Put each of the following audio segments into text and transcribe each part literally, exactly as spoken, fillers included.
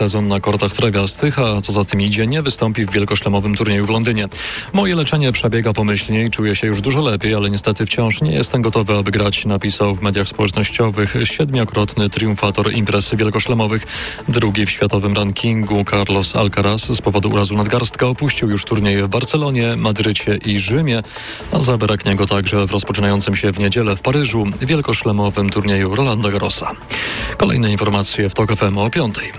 sezon na kortach trawiastych, a co za tym idzie, nie wystąpi w wielkoszlemowym turnieju w Londynie. Moje leczenie przebiega pomyślniej, czuję się już dużo lepiej, ale niestety wciąż nie jestem gotowy, aby grać, napisał w mediach społecznościowych siedmiokrotny triumfator imprez wielkoszlemowych. Drugi w światowym rankingu Carlos Alcaraz z powodu urazu nadgarstka opuścił już turnieje w Barcelonie, Madrycie i Rzymie, a zabraknie go także w rozpoczynającym się w niedzielę w Paryżu wielkoszlemowym turnieju Rolanda Garrosa. Kolejne informacje w TOK F M o piątej.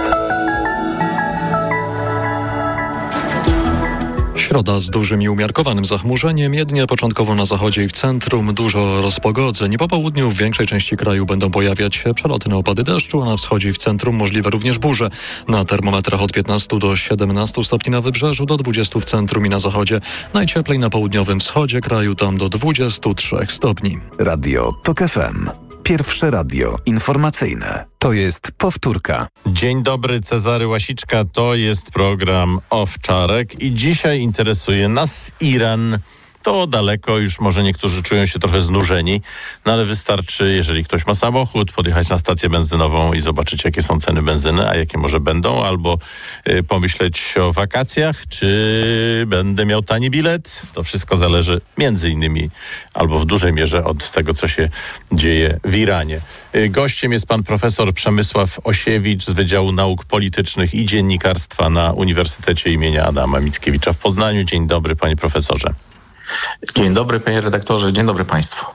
Środa z dużym i umiarkowanym zachmurzeniem, jedynie początkowo na zachodzie i w centrum dużo rozpogodzeń. Po południu w większej części kraju będą pojawiać się przelotne opady deszczu, a na wschodzie i w centrum możliwe również burze. Na termometrach od piętnastu do siedemnastu stopni na wybrzeżu, do dwudziestu w centrum i na zachodzie. Najcieplej na południowym wschodzie kraju, tam do dwudziestu trzech stopni. Radio TOK F M. Pierwsze radio informacyjne. To jest powtórka. Dzień dobry, Cezary Łasiczka. To jest program Owczarek i dzisiaj interesuje nas Iran. To daleko, już może niektórzy czują się trochę znużeni, no ale wystarczy, jeżeli ktoś ma samochód, podjechać na stację benzynową i zobaczyć, jakie są ceny benzyny, a jakie może będą, albo y, pomyśleć o wakacjach, czy będę miał tani bilet. To wszystko zależy między innymi, albo w dużej mierze od tego, co się dzieje w Iranie. Y, gościem jest pan profesor Przemysław Osiewicz z Wydziału Nauk Politycznych i Dziennikarstwa na Uniwersytecie imienia Adama Mickiewicza w Poznaniu. Dzień dobry, panie profesorze. Dzień dobry, panie redaktorze, dzień dobry państwu.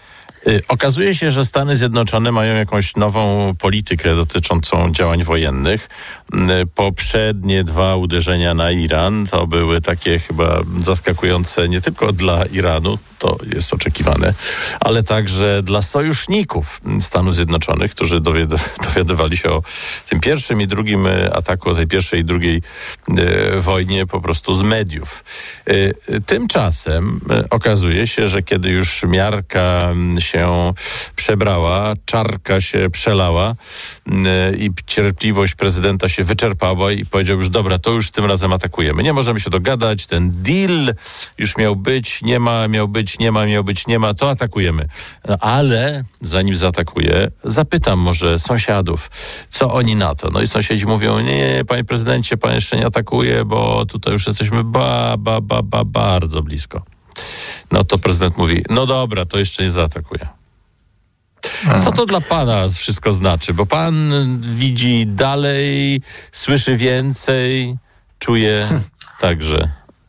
Okazuje się, że Stany Zjednoczone mają jakąś nową politykę dotyczącą działań wojennych. Poprzednie dwa uderzenia na Iran to były takie chyba zaskakujące nie tylko dla Iranu, to jest oczekiwane, ale także dla sojuszników Stanów Zjednoczonych, którzy dowiad- dowiadywali się o tym pierwszym i drugim ataku, o tej pierwszej i drugiej e, wojnie po prostu z mediów. E, tymczasem e, okazuje się, że kiedy już miarka się przebrała, czarka się przelała e, i cierpliwość prezydenta się wyczerpała i powiedział już, dobra, to już tym razem atakujemy. Nie możemy się dogadać, ten deal już miał być, nie ma, miał być, nie ma, miał być, nie ma, to atakujemy. No, ale zanim zaatakuje, zapytam może sąsiadów, co oni na to. No i sąsiedzi mówią, nie, panie prezydencie, pan jeszcze nie atakuje, bo tutaj już jesteśmy ba, ba, ba, ba, bardzo blisko. No to prezydent mówi, no dobra, to jeszcze nie zaatakuje. Co to dla pana wszystko znaczy? Bo pan widzi dalej, słyszy więcej, czuje także.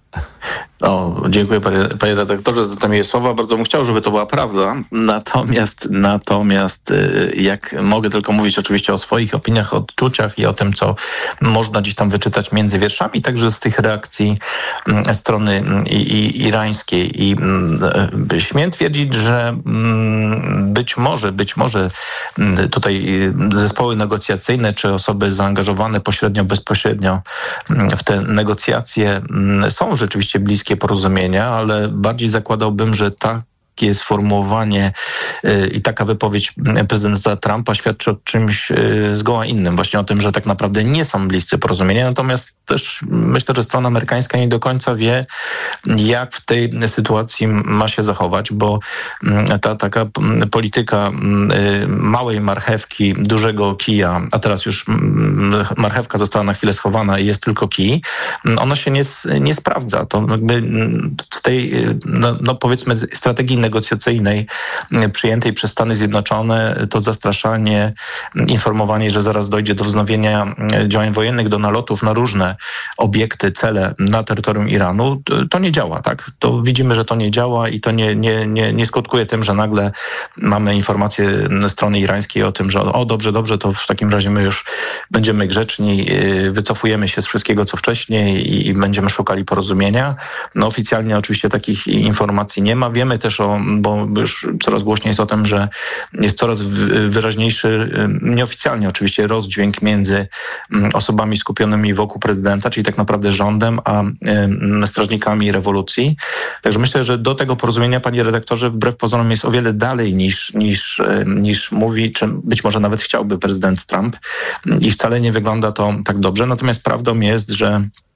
No, dziękuję panie, panie redaktorze za te miłe słowa. Bardzo bym chciał, żeby to była prawda. Natomiast, natomiast jak mogę tylko mówić oczywiście o swoich opiniach, odczuciach i o tym, co można gdzieś tam wyczytać między wierszami, także z tych reakcji strony i, i, irańskiej. I śmiem twierdzić, że być może, być może tutaj zespoły negocjacyjne, czy osoby zaangażowane pośrednio, bezpośrednio w te negocjacje są rzeczywiście bliskie porozumienia, ale bardziej zakładałbym, że takie sformułowanie yy, i taka wypowiedź prezydenta Trumpa świadczy o czymś yy, zgoła innym. Właśnie o tym, że tak naprawdę nie są bliscy porozumienia. Natomiast też myślę, że strona amerykańska nie do końca wie, jak w tej sytuacji ma się zachować, bo yy, ta taka polityka yy, małej marchewki, dużego kija, a teraz już yy, marchewka została na chwilę schowana i jest tylko kij, yy, ona się nie, nie sprawdza. To jakby w tej, yy, no, no powiedzmy, strategii negocjacyjnej przyjętej przez Stany Zjednoczone, to zastraszanie, informowanie, że zaraz dojdzie do wznowienia działań wojennych, do nalotów na różne obiekty, cele na terytorium Iranu, to, to nie działa, tak? To widzimy, że to nie działa i to nie, nie, nie, nie skutkuje tym, że nagle mamy informacje strony irańskiej o tym, że o dobrze, dobrze, to w takim razie my już będziemy grzeczni, wycofujemy się z wszystkiego, co wcześniej i, i będziemy szukali porozumienia. No oficjalnie oczywiście takich informacji nie ma. Wiemy też o, bo już coraz głośniej jest o tym, że jest coraz wyraźniejszy, nieoficjalnie oczywiście, rozdźwięk między osobami skupionymi wokół prezydenta, czyli tak naprawdę rządem, a strażnikami rewolucji. Także myślę, że do tego porozumienia, panie redaktorze, wbrew pozorom jest o wiele dalej niż, niż, niż mówi, czy być może nawet chciałby prezydent Trump i wcale nie wygląda to tak dobrze. Natomiast prawdą jest, że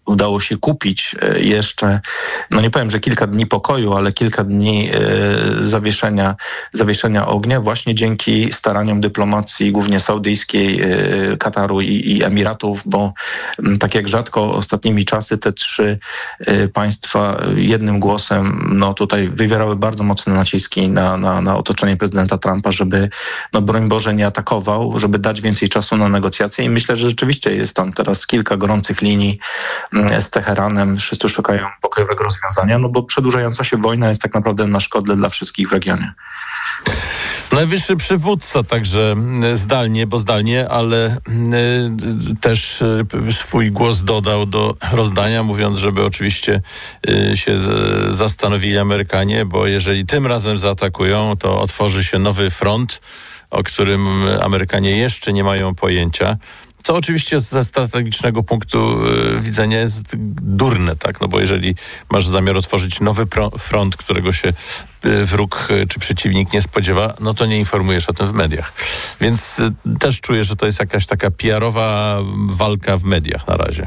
udało się kupić jeszcze, no nie powiem, że kilka dni pokoju, ale kilka dni zawieszenia, zawieszenia ognia właśnie dzięki staraniom dyplomacji głównie saudyjskiej, Kataru i, i Emiratów, bo tak jak rzadko ostatnimi czasy te trzy państwa jednym głosem no tutaj wywierały bardzo mocne naciski na, na, na otoczenie prezydenta Trumpa, żeby no broń Boże nie atakował, żeby dać więcej czasu na negocjacje i myślę, że rzeczywiście jest tam teraz kilka gorących linii z Teheranem. Wszyscy szukają pokojowego rozwiązania, no bo przedłużająca się wojna jest tak naprawdę na szkodę dla wszystkich w regionie. Najwyższy przywódca także zdalnie, bo zdalnie, ale y, też y, swój głos dodał do rozdania, mówiąc, żeby oczywiście y, się z, zastanowili Amerykanie, bo jeżeli tym razem zaatakują, to otworzy się nowy front, o którym Amerykanie jeszcze nie mają pojęcia. Co oczywiście ze strategicznego punktu y, widzenia jest durne, tak? No bo jeżeli masz zamiar otworzyć nowy pro, front, którego się y, wróg y, czy przeciwnik nie spodziewa, no to nie informujesz o tym w mediach. Więc y, też czuję, że to jest jakaś taka P R-owa walka w mediach na razie.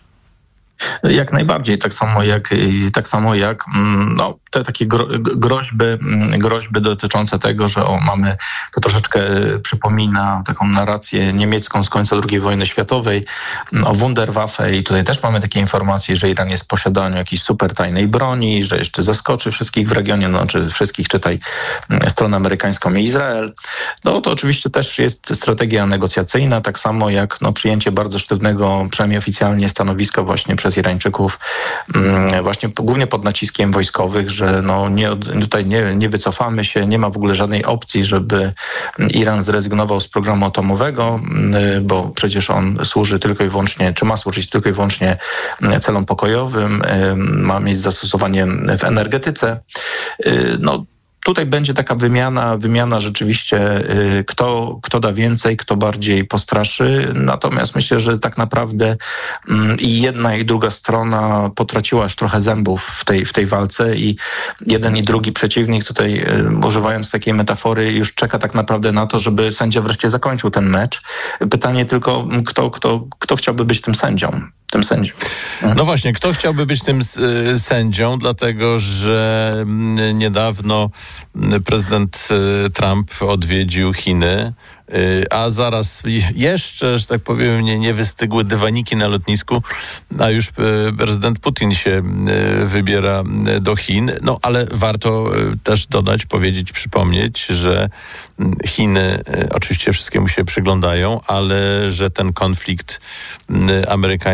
Jak najbardziej, tak samo jak, tak samo jak no, te takie gro, groźby, groźby dotyczące tego, że o, mamy, to troszeczkę przypomina taką narrację niemiecką z końca drugiej wojny światowej, o Wunderwaffe i tutaj też mamy takie informacje, że Iran jest w posiadaniu jakiejś super tajnej broni, że jeszcze zaskoczy wszystkich w regionie, no czy wszystkich, czytaj stronę amerykańską i Izrael. No to oczywiście też jest strategia negocjacyjna, tak samo jak no, przyjęcie bardzo sztywnego, przynajmniej oficjalnie stanowiska właśnie przez Irańczyków, właśnie głównie pod naciskiem wojskowych, że no nie, tutaj nie, nie wycofamy się, nie ma w ogóle żadnej opcji, żeby Iran zrezygnował z programu atomowego, bo przecież on służy tylko i wyłącznie, czy ma służyć tylko i wyłącznie celom pokojowym, ma mieć zastosowanie w energetyce. No, tutaj będzie taka wymiana, wymiana rzeczywiście, kto, kto da więcej, kto bardziej postraszy. Natomiast myślę, że tak naprawdę i jedna i druga strona potraciła już trochę zębów w tej, w tej walce i jeden i drugi przeciwnik tutaj, używając takiej metafory, już czeka tak naprawdę na to, żeby sędzia wreszcie zakończył ten mecz. Pytanie tylko, kto, kto, kto chciałby być tym sędzią? Tym sędzią. No właśnie, kto chciałby być tym y, sędzią, dlatego że y, niedawno y, prezydent y, Trump odwiedził Chiny, y, a zaraz jeszcze, że tak powiem, nie, nie wystygły dywaniki na lotnisku, a już y, prezydent Putin się y, wybiera y, do Chin. No ale warto y, też dodać, powiedzieć, przypomnieć, że Chiny y, oczywiście wszystkiemu się przyglądają, ale że ten konflikt y,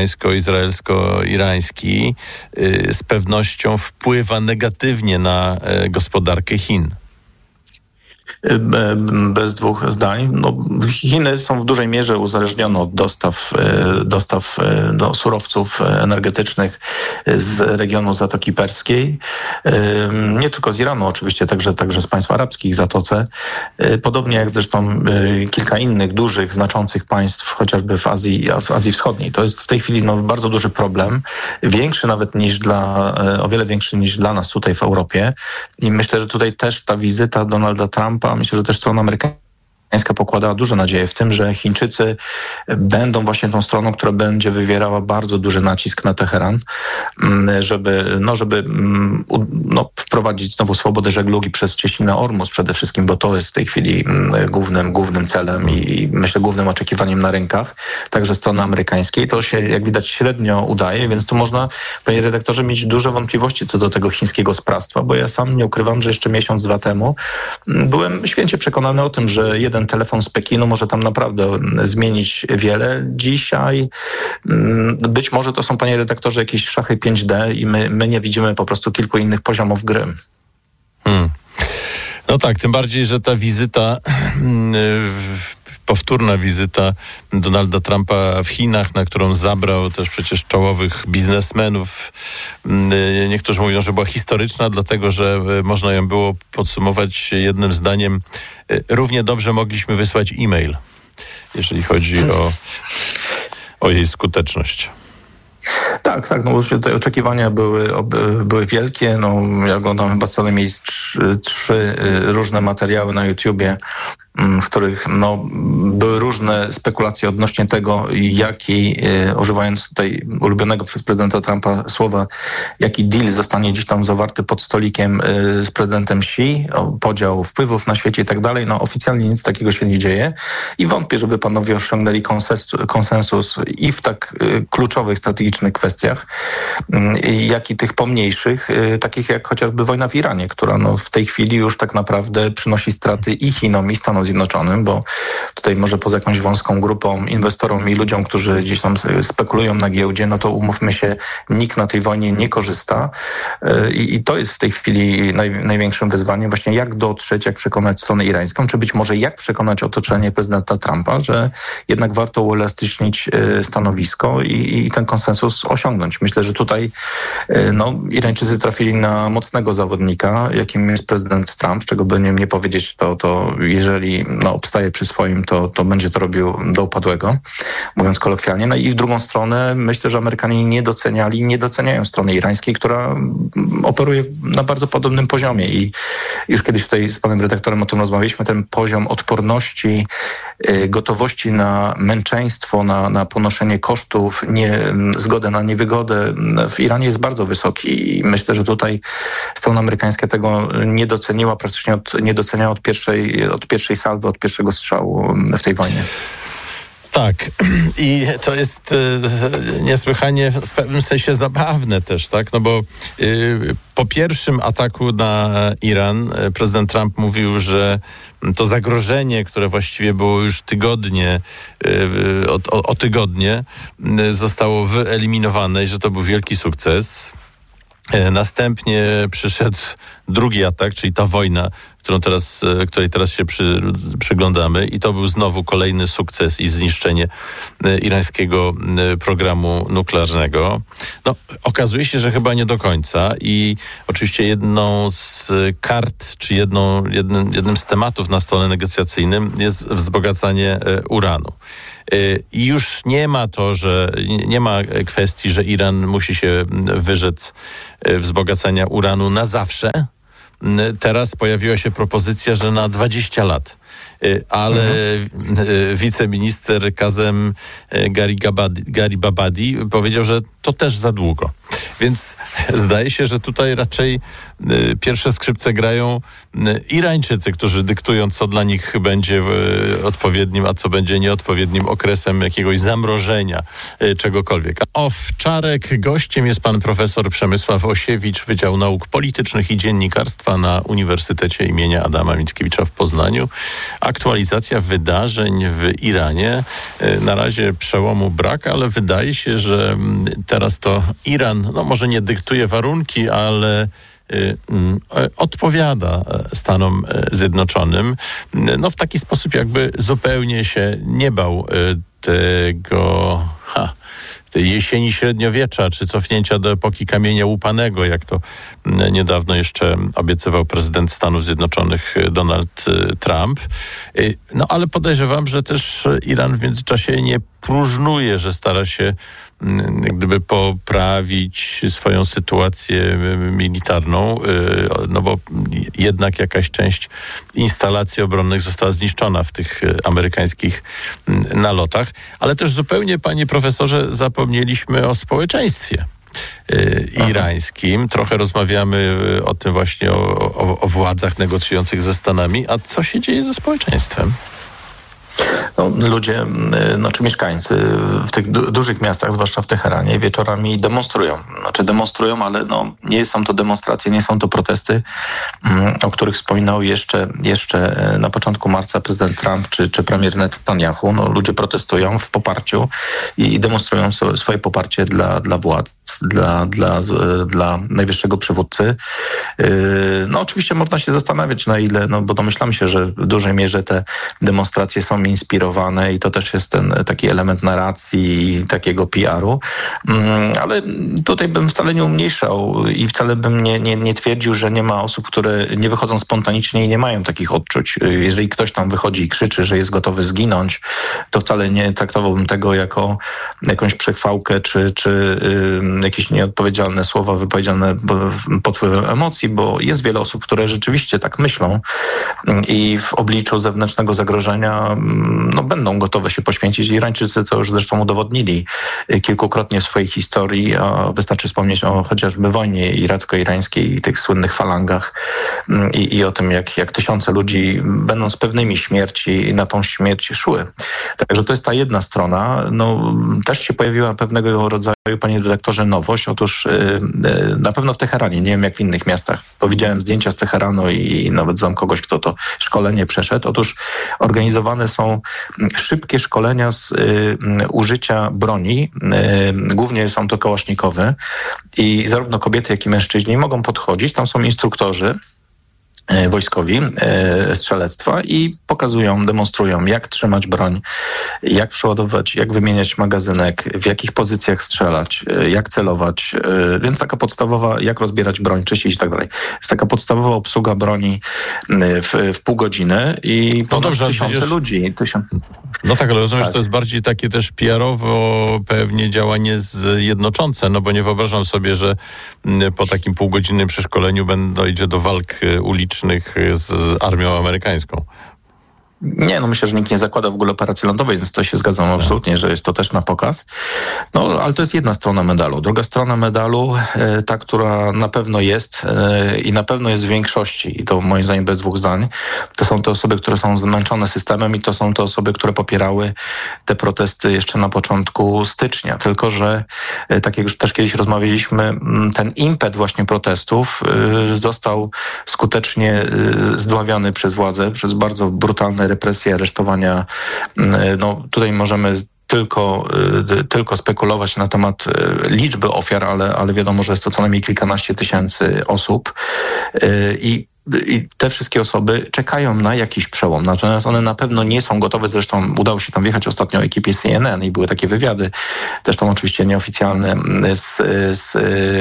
amerykańsko-izraelsko-irański y, z pewnością wpływa negatywnie na y, gospodarkę Chin. Bez dwóch zdań. No, Chiny są w dużej mierze uzależnione od dostaw, dostaw no, surowców energetycznych z regionu Zatoki Perskiej. Nie tylko z Iranu oczywiście, także, także z państw arabskich w Zatoce. Podobnie jak zresztą kilka innych dużych, znaczących państw, chociażby w Azji, w Azji Wschodniej. To jest w tej chwili no, bardzo duży problem. Większy nawet niż dla, o wiele większy niż dla nas tutaj w Europie. I myślę, że tutaj też ta wizyta Donalda Trumpa, myślę, że też strona amerykańska pokładała duże nadzieje w tym, że Chińczycy będą właśnie tą stroną, która będzie wywierała bardzo duży nacisk na Teheran, żeby, no, żeby no, wprowadzić znowu swobodę żeglugi przez cieśninę Ormus przede wszystkim, bo to jest w tej chwili głównym, głównym celem i myślę głównym oczekiwaniem na rynkach, także strony amerykańskiej. To się jak widać średnio udaje, więc tu można, panie redaktorze, mieć duże wątpliwości co do tego chińskiego sprawstwa, bo ja sam nie ukrywam, że jeszcze miesiąc, dwa temu byłem święcie przekonany o tym, że jeden telefon z Pekinu może tam naprawdę zmienić wiele. Dzisiaj być może to są, panie redaktorze, jakieś szachy pięć D i my, my nie widzimy po prostu kilku innych poziomów gry. Hmm. No tak, tym bardziej, że ta wizyta, powtórna wizyta Donalda Trumpa w Chinach, na którą zabrał też przecież czołowych biznesmenów. Niektórzy mówią, że była historyczna, dlatego że można ją było podsumować jednym zdaniem. Równie dobrze mogliśmy wysłać e-mail, jeżeli chodzi o, o jej skuteczność. Tak, tak, no już te oczekiwania były, były wielkie. No, ja oglądam chyba co najmniej trzy, trzy różne materiały na YouTubie, w których no, były różne spekulacje odnośnie tego, jaki, używając tutaj ulubionego przez prezydenta Trumpa słowa, jaki deal zostanie gdzieś tam zawarty pod stolikiem z prezydentem Xi, o podział wpływów na świecie i tak dalej. No oficjalnie nic takiego się nie dzieje i wątpię, żeby panowie osiągnęli konsensus, konsensus i w tak kluczowych, strategicznych kwestiach, jak i tych pomniejszych, takich jak chociażby wojna w Iranie, która no w tej chwili już tak naprawdę przynosi straty i Chinom, i Stanom Zjednoczonym, bo tutaj może poza jakąś wąską grupą inwestorom i ludziom, którzy gdzieś tam spekulują na giełdzie, no to umówmy się, nikt na tej wojnie nie korzysta i, i to jest w tej chwili naj, największym wyzwaniem, właśnie jak dotrzeć, jak przekonać stronę irańską, czy być może jak przekonać otoczenie prezydenta Trumpa, że jednak warto uelastycznić stanowisko i, i ten konsensus osiągnąć. Myślę, że tutaj no, Irańczycy trafili na mocnego zawodnika, jakim jest prezydent Trump, czego by nie, nie powiedzieć, to, to jeżeli no, obstaje przy swoim, to, to będzie to robił do upadłego, mówiąc kolokwialnie. No i w drugą stronę myślę, że Amerykanie nie doceniali, nie doceniają strony irańskiej, która operuje na bardzo podobnym poziomie i już kiedyś tutaj z panem redaktorem o tym rozmawialiśmy, ten poziom odporności, gotowości na męczeństwo, na, na ponoszenie kosztów, nie, zgodę na niewygodę w Iranie jest bardzo wysoki i myślę, że tutaj strona amerykańska tego nie doceniła, praktycznie od, nie doceniała od pierwszej, od pierwszej salwy, od pierwszego strzału w tej wojnie. Tak, i to jest e, niesłychanie w pewnym sensie zabawne też, tak? No bo e, po pierwszym ataku na Iran e, prezydent Trump mówił, że to zagrożenie, które właściwie było już tygodnie, e, o, o, o tygodnie, e, zostało wyeliminowane i że to był wielki sukces. E, następnie przyszedł drugi atak, czyli ta wojna, którą teraz, której teraz się przy, przyglądamy i to był znowu kolejny sukces i zniszczenie irańskiego programu nuklearnego. No, okazuje się, że chyba nie do końca i oczywiście jedną z kart, czy jedną, jednym, jednym z tematów na stole negocjacyjnym jest wzbogacanie uranu. I już nie ma to, że nie ma kwestii, że Iran musi się wyrzec wzbogacania uranu na zawsze. Teraz pojawiła się propozycja, że na dwadzieścia lat. Ale mhm. wiceminister Kazem Garibabadi powiedział, że to też za długo. Więc zdaje się, że tutaj raczej pierwsze skrzypce grają Irańczycy, którzy dyktują, co dla nich będzie odpowiednim, a co będzie nieodpowiednim okresem jakiegoś zamrożenia czegokolwiek. Owczarek, gościem jest pan profesor Przemysław Osiewicz, Wydział Nauk Politycznych i Dziennikarstwa na Uniwersytecie imienia Adama Mickiewicza w Poznaniu. Aktualizacja wydarzeń w Iranie. Na razie przełomu brak, ale wydaje się, że teraz to Iran, no może nie dyktuje warunki, ale y, y, odpowiada Stanom Zjednoczonym. No w taki sposób jakby zupełnie się nie bał y, tego... Ha, tej jesieni średniowiecza, czy cofnięcia do epoki kamienia łupanego, jak to niedawno jeszcze obiecywał prezydent Stanów Zjednoczonych Donald Trump. No ale podejrzewam, że też Iran w międzyczasie nie próżnuje, że stara się jak gdyby poprawić swoją sytuację militarną, no bo jednak jakaś część instalacji obronnych została zniszczona w tych amerykańskich nalotach. Ale też zupełnie, panie profesorze, zapomnieliśmy o społeczeństwie irańskim. Trochę rozmawiamy o tym właśnie, o, o, o władzach negocjujących ze Stanami. A co się dzieje ze społeczeństwem? No, ludzie, znaczy mieszkańcy w tych du- dużych miastach, zwłaszcza w Teheranie, wieczorami demonstrują. Znaczy demonstrują, ale no, nie są to demonstracje, nie są to protesty, o których wspominał jeszcze, jeszcze na początku marca prezydent Trump czy, czy premier Netanyahu. No, ludzie protestują w poparciu i demonstrują swoje poparcie dla, dla władz, dla, dla, dla najwyższego przywódcy. No oczywiście można się zastanawiać, na ile, no bo domyślam się, że w dużej mierze te demonstracje są inspirowane i to też jest ten taki element narracji i takiego P R-u. Ale tutaj bym wcale nie umniejszał i wcale bym nie, nie, nie twierdził, że nie ma osób, które nie wychodzą spontanicznie i nie mają takich odczuć. Jeżeli ktoś tam wychodzi i krzyczy, że jest gotowy zginąć, to wcale nie traktowałbym tego jako jakąś przechwałkę czy, czy jakieś nieodpowiedzialne słowa wypowiedziane pod wpływem emocji, bo jest wiele osób, które rzeczywiście tak myślą i w obliczu zewnętrznego zagrożenia no, będą gotowe się poświęcić. Irańczycy to już zresztą udowodnili kilkukrotnie w swojej historii. Wystarczy wspomnieć o chociażby wojnie iracko-irańskiej i tych słynnych falangach i, i o tym, jak, jak tysiące ludzi, będąc pewnymi śmierci, na tą śmierć szły. Także to jest ta jedna strona. No, też się pojawiła pewnego rodzaju, panie redaktorze, nowość. Otóż yy, na pewno w Teheranie, nie wiem jak w innych miastach, bo widziałem zdjęcia z Teheranu i nawet znam kogoś, kto to szkolenie przeszedł. Otóż organizowane są szybkie szkolenia z yy, użycia broni. Yy, głównie są to kałasznikowe i zarówno kobiety, jak i mężczyźni mogą podchodzić. Tam są instruktorzy wojskowi e, strzelectwa i pokazują, demonstrują, jak trzymać broń, jak przeładować, jak wymieniać magazynek, w jakich pozycjach strzelać, e, jak celować. E, więc taka podstawowa, jak rozbierać broń, czyścić i tak dalej. Jest taka podstawowa obsługa broni w, w pół godziny i no dobrze, tysiące przecież... ludzi. Tysiąc... No tak, ale rozumiem, tak. że to jest bardziej takie też P R-owo pewnie działanie zjednoczące, no bo nie wyobrażam sobie, że po takim półgodzinnym przeszkoleniu dojdzie do walk ulicznych z armią amerykańską. Nie, no myślę, że nikt nie zakłada w ogóle operacji lądowej, więc to się zgadzam tak. absolutnie, że jest to też na pokaz. No, ale to jest jedna strona medalu. Druga strona medalu, ta, która na pewno jest i na pewno jest w większości, i to moim zdaniem bez dwóch zdań, to są te osoby, które są zmęczone systemem i to są te osoby, które popierały te protesty jeszcze na początku stycznia. Tylko że, tak jak już też kiedyś rozmawialiśmy, ten impet właśnie protestów został skutecznie zdławiany przez władze, przez bardzo brutalne represje, aresztowania. No, tutaj możemy tylko, tylko spekulować na temat liczby ofiar, ale, ale wiadomo, że jest to co najmniej kilkanaście tysięcy osób. I I te wszystkie osoby czekają na jakiś przełom. Natomiast one na pewno nie są gotowe. Zresztą udało się tam wjechać ostatnio ekipie C N N i były takie wywiady, zresztą oczywiście nieoficjalne, z, z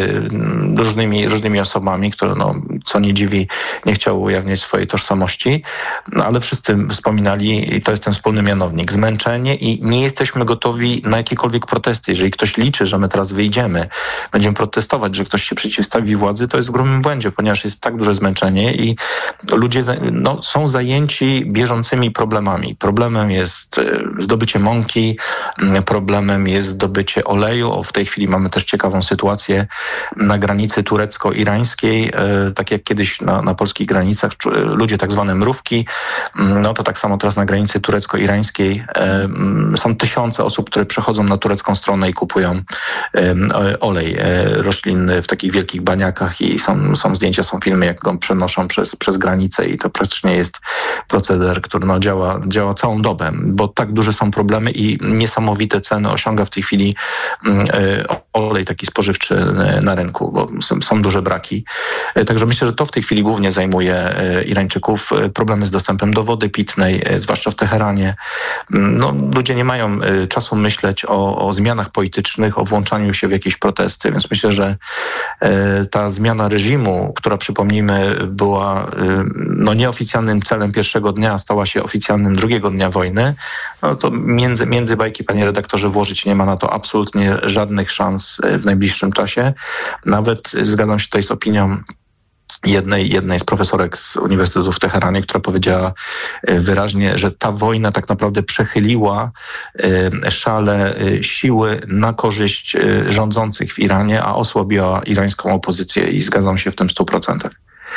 różnymi, różnymi osobami, które, no, co nie dziwi, nie chciały ujawniać swojej tożsamości. No, ale wszyscy wspominali, i to jest ten wspólny mianownik, zmęczenie i nie jesteśmy gotowi na jakiekolwiek protesty. Jeżeli ktoś liczy, że my teraz wyjdziemy, będziemy protestować, że ktoś się przeciwstawi władzy, to jest w grubym błędzie, ponieważ jest tak duże zmęczenie i ludzie no, są zajęci bieżącymi problemami. Problemem jest zdobycie mąki, problemem jest zdobycie oleju. W tej chwili mamy też ciekawą sytuację na granicy turecko-irańskiej, tak jak kiedyś na, na polskich granicach, ludzie tak zwane mrówki, no to tak samo teraz na granicy turecko-irańskiej są tysiące osób, które przechodzą na turecką stronę i kupują olej roślinny w takich wielkich baniakach i są, są zdjęcia, są filmy, jak go przenoszą przez, przez granicę i to praktycznie jest proceder, który no, działa, działa całą dobę, bo tak duże są problemy i niesamowite ceny osiąga w tej chwili y, olej taki spożywczy na rynku, bo są, są duże braki. Y, także myślę, że to w tej chwili głównie zajmuje y, Irańczyków. Y, problemy z dostępem do wody pitnej, y, zwłaszcza w Teheranie. Y, no, ludzie nie mają y, czasu myśleć o, o zmianach politycznych, o włączaniu się w jakieś protesty, więc myślę, że y, ta zmiana reżimu, która przypomnijmy była no, nieoficjalnym celem pierwszego dnia, stała się oficjalnym drugiego dnia wojny, no to między, między bajki, panie redaktorze, włożyć nie ma na to absolutnie żadnych szans w najbliższym czasie. Nawet zgadzam się tutaj z opinią jednej, jednej z profesorek z Uniwersytetu w Teheranie, która powiedziała wyraźnie, że ta wojna tak naprawdę przechyliła szale siły na korzyść rządzących w Iranie, a osłabiła irańską opozycję i zgadzam się w tym w stu procentach.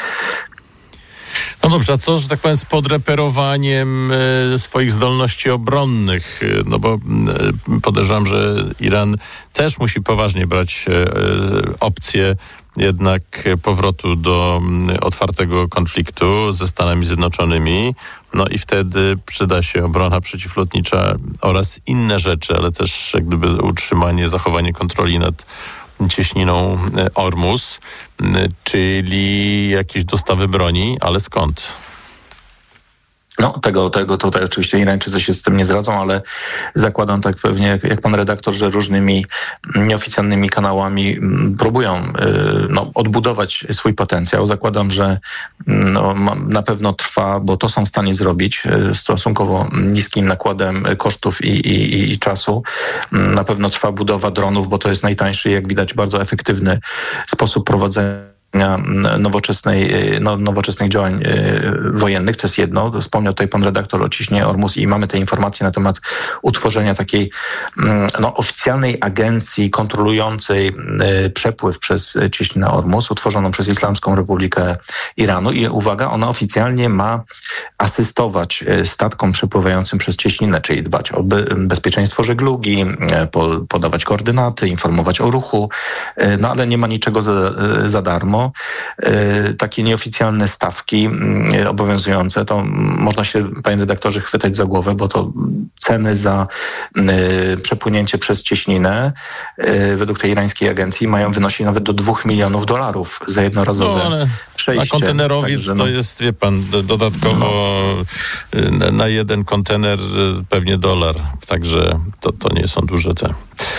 No dobrze, a co, że tak powiem, z podreperowaniem e, swoich zdolności obronnych? No bo e, podejrzewam, że Iran też musi poważnie brać e, opcję jednak powrotu do otwartego konfliktu ze Stanami Zjednoczonymi. No i wtedy przyda się obrona przeciwlotnicza oraz inne rzeczy, ale też jak gdyby utrzymanie, zachowanie kontroli nad cieśniną Ormus, czyli jakieś dostawy broni, ale skąd? No, tego, tego tutaj oczywiście Irańczycy się z tym nie zradzą, ale zakładam tak pewnie, jak, jak pan redaktor, że różnymi nieoficjalnymi kanałami próbują no, odbudować swój potencjał. Zakładam, że no, na pewno trwa, bo to są w stanie zrobić stosunkowo niskim nakładem kosztów i, i, i czasu. Na pewno trwa budowa dronów, bo to jest najtańszy, jak widać, bardzo efektywny sposób prowadzenia nowoczesnej, no, nowoczesnych działań wojennych. To jest jedno. Wspomniał tutaj pan redaktor o cieśninie Ormus i mamy te informacje na temat utworzenia takiej no, oficjalnej agencji kontrolującej przepływ przez cieśninę Ormus, utworzoną przez Islamską Republikę Iranu i uwaga, ona oficjalnie ma asystować statkom przepływającym przez cieśninę, czyli dbać o be- bezpieczeństwo żeglugi, po- podawać koordynaty, informować o ruchu, no ale nie ma niczego za, za darmo. Takie nieoficjalne stawki obowiązujące, to można się, panie redaktorze, chwytać za głowę, bo to ceny za przepłynięcie przez cieśninę według tej irańskiej agencji mają wynosić nawet do dwóch milionów dolarów za jednorazowe no, ale przejście. Na kontenerowiec Także, no, to jest, wie pan, dodatkowo no. na jeden kontener pewnie dolar, także to, to nie są duże te...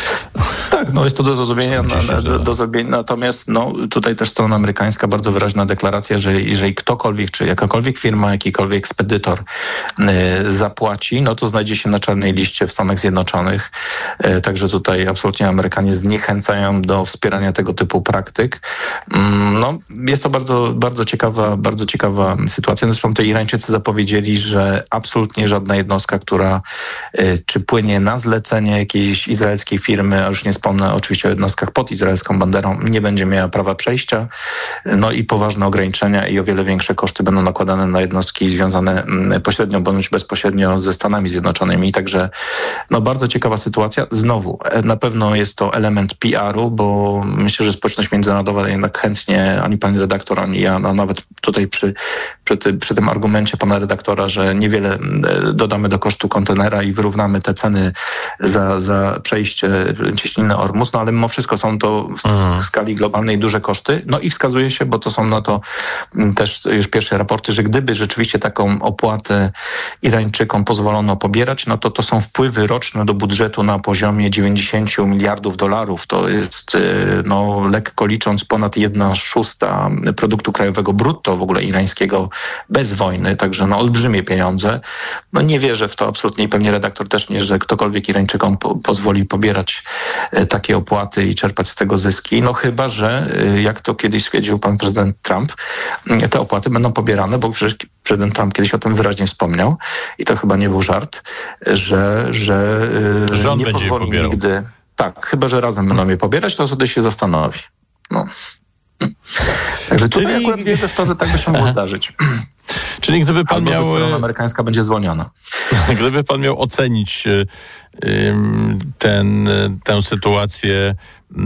Tak, no jest to do zrozumienia, na, do, do zrobienia. Natomiast no, tutaj też strona amerykańska bardzo wyraźna deklaracja, że jeżeli ktokolwiek, czy jakakolwiek firma, jakikolwiek ekspedytor y, zapłaci, no to znajdzie się na czarnej liście w Stanach Zjednoczonych. Y, także tutaj absolutnie Amerykanie zniechęcają do wspierania tego typu praktyk. Y, no, jest to bardzo, bardzo ciekawa, bardzo ciekawa sytuacja. Zresztą te Irańczycy zapowiedzieli, że absolutnie żadna jednostka, która y, czy płynie na zlecenie jakiejś izraelskiej firmy, a już nie wspomnę oczywiście o jednostkach pod izraelską banderą, nie będzie miała prawa przejścia. No i poważne ograniczenia i o wiele większe koszty będą nakładane na jednostki związane pośrednio bądź bezpośrednio ze Stanami Zjednoczonymi. Także no bardzo ciekawa sytuacja. Znowu, na pewno jest to element P R u, bo myślę, że społeczność międzynarodowa jednak chętnie, ani pani redaktor, ani ja, no nawet tutaj przy, przy, ty, przy tym argumencie pana redaktora, że niewiele dodamy do kosztu kontenera i wyrównamy te ceny za, za przejście cieśniny Ormus, no ale mimo wszystko są to w, mhm. w skali globalnej duże koszty. No i wskazuje się, bo to są na to też już pierwsze raporty, że gdyby rzeczywiście taką opłatę Irańczykom pozwolono pobierać, no to to są wpływy roczne do budżetu na poziomie dziewięćdziesiąt miliardów dolarów. To jest, no lekko licząc, ponad jedna szósta produktu krajowego brutto w ogóle irańskiego bez wojny. Także no olbrzymie pieniądze. No nie wierzę w to absolutnie i pewnie redaktor też nie, że ktokolwiek Irańczykom po, pozwoli pobierać takie opłaty i czerpać z tego zyski. No chyba, że jak to kiedyś stwierdził pan prezydent Trump, te opłaty będą pobierane, bo przecież prezydent Trump kiedyś o tym wyraźnie wspomniał i to chyba nie był żart, że, że Rząd nie będzie pozwoli pobierał. nigdy. Tak, chyba, że razem będą je pobierać, to wtedy się zastanowi. No. Także tutaj Czyli... akurat wierzę w to, że tak by się mogło zdarzyć. Czyli gdyby pan Albo miał... że strona amerykańska będzie zwolniona. Gdyby pan miał ocenić ten, tę sytuację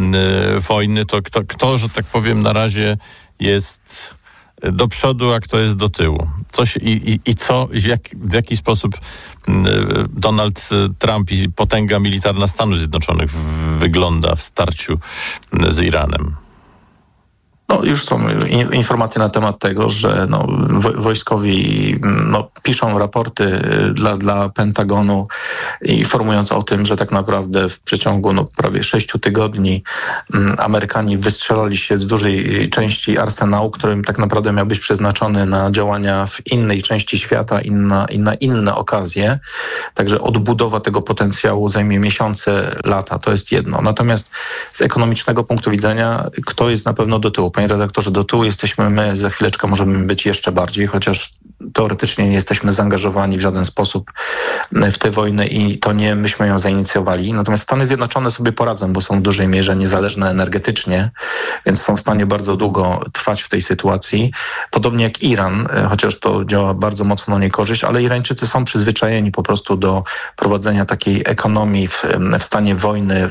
wojny, to kto, kto, że tak powiem, na razie jest do przodu, a kto jest do tyłu? Coś i, i, i co, w, jak, w jaki sposób Donald Trump i potęga militarna Stanów Zjednoczonych wygląda w starciu z Iranem? No, już są informacje na temat tego, że no, wojskowi no, piszą raporty dla, dla Pentagonu informując o tym, że tak naprawdę w przeciągu no, prawie sześciu tygodni Amerykanie wystrzelali się z dużej części arsenału, którym tak naprawdę miał być przeznaczony na działania w innej części świata i na, i na inne okazje. Także odbudowa tego potencjału zajmie miesiące, lata. To jest jedno. Natomiast z ekonomicznego punktu widzenia, kto jest na pewno do tyłu? Panie redaktorze, do tyłu jesteśmy my, za chwileczkę możemy być jeszcze bardziej, chociaż teoretycznie nie jesteśmy zaangażowani w żaden sposób w tę wojnę i to nie myśmy ją zainicjowali. Natomiast Stany Zjednoczone sobie poradzą, bo są w dużej mierze niezależne energetycznie, więc są w stanie bardzo długo trwać w tej sytuacji. Podobnie jak Iran, chociaż to działa bardzo mocno na niekorzyść, ale Irańczycy są przyzwyczajeni po prostu do prowadzenia takiej ekonomii w, w stanie wojny, w,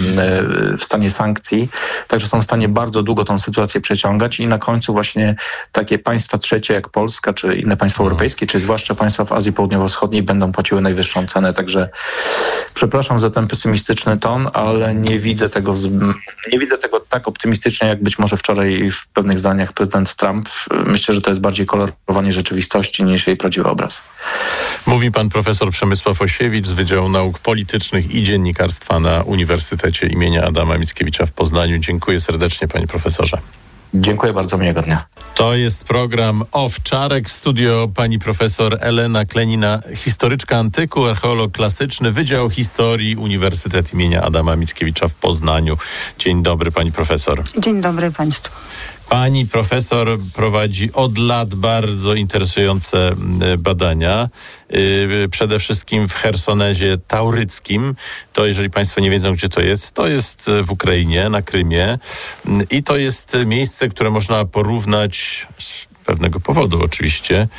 w stanie sankcji, także są w stanie bardzo długo tą sytuację przeciągać i na końcu właśnie takie państwa trzecie jak Polska, czy inne państwa europejskie, czy zwłaszcza państwa w Azji Południowo-Wschodniej będą płaciły najwyższą cenę. Także przepraszam za ten pesymistyczny ton, ale nie widzę tego, nie widzę tego tak optymistycznie, jak być może wczoraj w pewnych zdaniach prezydent Trump. Myślę, że to jest bardziej kolorowanie rzeczywistości niż jej prawdziwy obraz. Mówi pan profesor Przemysław Osiewicz z Wydziału Nauk Politycznych i Dziennikarstwa na Uniwersytecie imienia Adama Mickiewicza w Poznaniu. Dziękuję serdecznie, panie profesorze. Dziękuję bardzo, miłego dnia. To jest program Owczarek. W studio pani profesor Elena Klenina, historyczka antyku, archeolog klasyczny, Wydział Historii, Uniwersytet imienia Adama Mickiewicza w Poznaniu. Dzień dobry, pani profesor. Dzień dobry państwu. Pani profesor prowadzi od lat bardzo interesujące badania. Przede wszystkim w Chersonezie Tauryckim. To, jeżeli państwo nie wiedzą, gdzie to jest, to jest w Ukrainie, na Krymie. I to jest miejsce, które można porównać z pewnego powodu oczywiście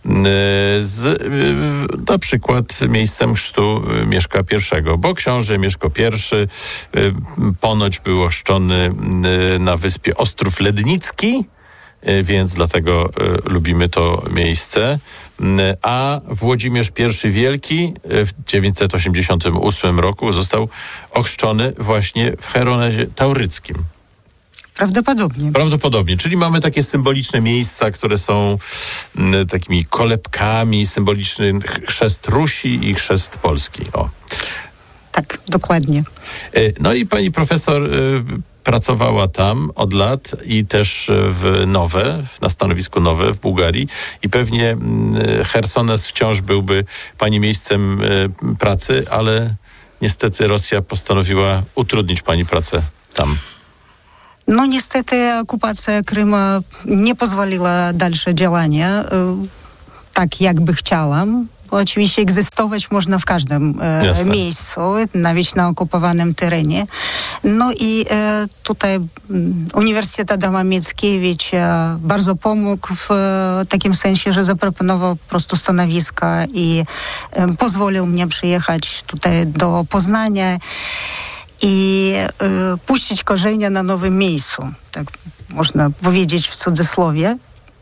z na przykład miejscem chrztu Mieszka I, bo książę Mieszko I ponoć był ochrzczony na wyspie Ostrów Lednicki, więc dlatego lubimy to miejsce. A Włodzimierz I Wielki w dziewięćset osiemdziesiątym ósmym roku został ochrzczony właśnie w Cheronezie Tauryckim. Prawdopodobnie. Prawdopodobnie. Czyli mamy takie symboliczne miejsca, które są m, takimi kolebkami, symboliczny chrzest Rusi i chrzest Polski. O. Tak, dokładnie. No i pani profesor y, pracowała tam od lat i też w Nowe, na stanowisku Nowe w Bułgarii i pewnie y, Chersones wciąż byłby pani miejscem y, pracy, ale niestety Rosja postanowiła utrudnić pani pracę tam. No niestety okupacja Krymu nie pozwoliła dalsze działania tak, jakby chciałam. Bo oczywiście egzystować można w każdym e, miejscu, nawet na okupowanym terenie. No i e, tutaj Uniwersytet Adama Mickiewicz e, bardzo pomógł w e, takim sensie, że zaproponował po prostu stanowisko i e, pozwolił mnie przyjechać tutaj do Poznania i y, puścić korzenie na nowym miejscu, tak można powiedzieć w cudzysłowie.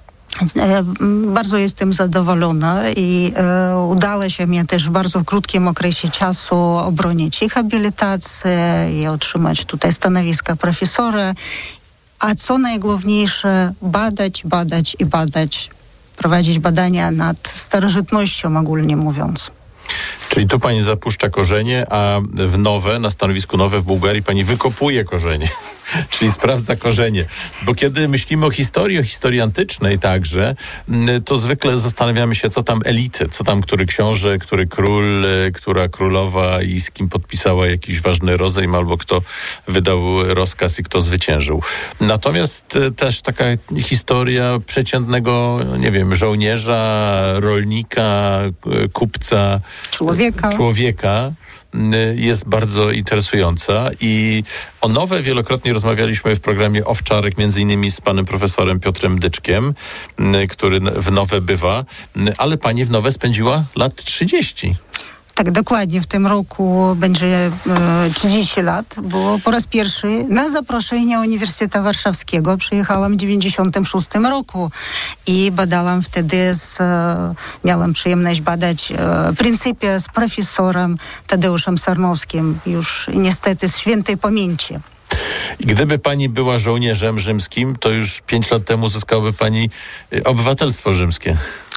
E, bardzo jestem zadowolona i e, udało się mi też w bardzo krótkim okresie czasu obronić ich habilitację i otrzymać tutaj stanowisko profesora, a co najgłówniejsze, badać, badać i badać, prowadzić badania nad starożytnością ogólnie mówiąc. Czyli tu pani zapuszcza korzenie, a w Nowe, na stanowisku Nowe w Bułgarii pani wykopuje korzenie. Czyli sprawdza korzenie. Bo kiedy myślimy o historii, o historii antycznej także, to zwykle zastanawiamy się, co tam elity, co tam który książę, który król, która królowa i z kim podpisała jakiś ważny rozejm, albo kto wydał rozkaz i kto zwyciężył. Natomiast też taka historia przeciętnego, nie wiem, żołnierza, rolnika, kupca, człowieka, człowieka jest bardzo interesująca i o Nowe wielokrotnie rozmawialiśmy w programie Owczarek, między innymi z panem profesorem Piotrem Dyczkiem, który w Nowe bywa, ale pani w Nowe spędziła lat trzydzieści. Tak, dokładnie. W tym roku będzie e, trzydzieści lat, bo po raz pierwszy na zaproszenie Uniwersytetu Warszawskiego przyjechałam w dziewięćdziesiątym szóstym roku i badałam wtedy, z, e, miałam przyjemność badać e, pryncypia z profesorem Tadeuszem Sarnowskim, już niestety z świętej pamięci. I gdyby pani była żołnierzem rzymskim, to już pięć lat temu uzyskałaby pani obywatelstwo rzymskie.